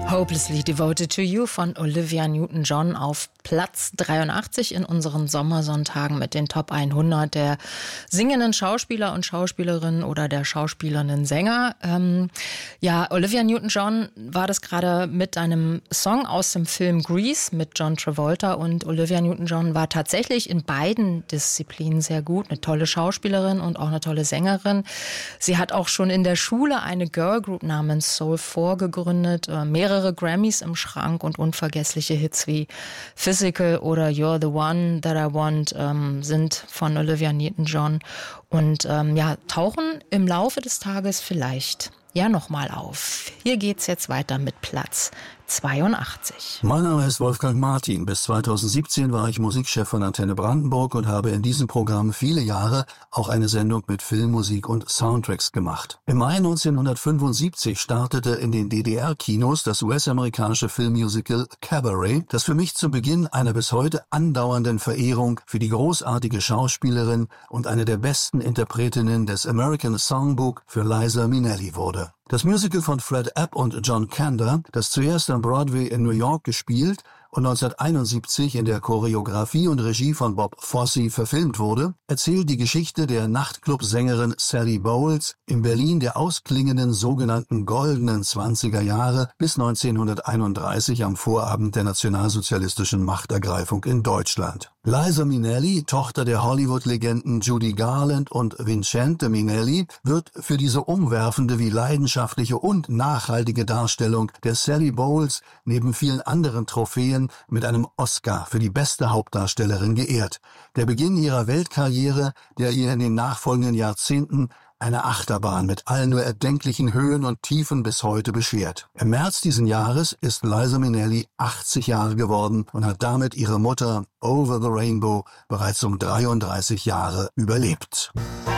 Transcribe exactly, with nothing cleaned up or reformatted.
Hopelessly Devoted to You von Olivia Newton-John auf Platz dreiundachtzig in unseren Sommersonntagen mit den Top hundert der singenden Schauspieler und Schauspielerinnen oder der schauspielernden Sänger. Ähm, ja, Olivia Newton-John war das gerade mit einem Song aus dem Film Grease mit John Travolta, und Olivia Newton-John war tatsächlich in beiden Disziplinen sehr gut. Eine tolle Schauspielerin und auch eine tolle Sängerin. Sie hat auch schon in der Schule eine Girlgroup namens Soul four gegründet, äh, mehrere Grammys im Schrank und unvergessliche Hits wie Physical oder You're the One That I Want ähm, sind von Olivia Newton-John und ähm, ja, tauchen im Laufe des Tages vielleicht ja nochmal auf. Hier geht's jetzt weiter mit Platz zweiundachtzig. Mein Name ist Wolfgang Martin. Bis zweitausendsiebzehn war ich Musikchef von Antenne Brandenburg und habe in diesem Programm viele Jahre auch eine Sendung mit Filmmusik und Soundtracks gemacht. Im Mai neunzehnhundertfünfundsiebzig startete in den D D R-Kinos das U S-amerikanische Filmmusical Cabaret, das für mich zu Beginn einer bis heute andauernden Verehrung für die großartige Schauspielerin und eine der besten Interpretinnen des American Songbook für Liza Minnelli wurde. Das Musical von Fred App und John Kander, das zuerst am Broadway in New York gespielt und neunzehnhunderteinundsiebzig in der Choreografie und Regie von Bob Fosse verfilmt wurde, erzählt die Geschichte der Nachtclub-Sängerin Sally Bowles im Berlin der ausklingenden sogenannten goldenen zwanziger Jahre bis neunzehnhunderteinunddreißig am Vorabend der nationalsozialistischen Machtergreifung in Deutschland. Liza Minnelli, Tochter der Hollywood-Legenden Judy Garland und Vincente Minnelli, wird für diese umwerfende wie leidenschaftliche und nachhaltige Darstellung der Sally Bowles neben vielen anderen Trophäen mit einem Oscar für die beste Hauptdarstellerin geehrt. Der Beginn ihrer Weltkarriere, der ihr in den nachfolgenden Jahrzehnten eine Achterbahn mit allen nur erdenklichen Höhen und Tiefen bis heute beschert. Im März diesen Jahres ist Liza Minnelli achtzig Jahre geworden und hat damit ihre Mutter Over the Rainbow bereits um dreiunddreißig Jahre überlebt.